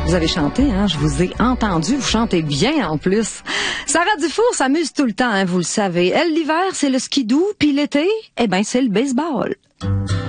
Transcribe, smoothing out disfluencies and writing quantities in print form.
Vous avez chanté, hein? Je vous ai entendu. Vous chantez bien, en plus. Sarah Dufour s'amuse tout le temps, hein, vous le savez. Elle, l'hiver, c'est le skidoo, puis l'été, eh ben, c'est le baseball.